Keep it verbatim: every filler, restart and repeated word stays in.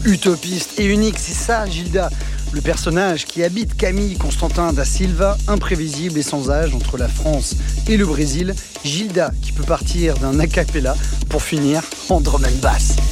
utopiste et unique, c'est ça Gilda. Le personnage qui habite Camille Constantin da Silva, imprévisible et sans âge entre la France et le Brésil. Gilda qui peut partir d'un a cappella pour finir en drum and bass.